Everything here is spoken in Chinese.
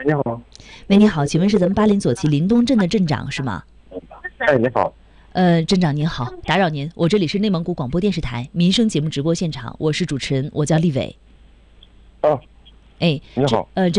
你好。 喂，你好，请问是咱们巴林左旗林东镇的镇长是吗？ 哎，你好。 镇长您好，打扰您，我这里是内蒙古广播电视台民生节目直播现场，我是主持人，我叫丽伟。 哦， 哎， 你好。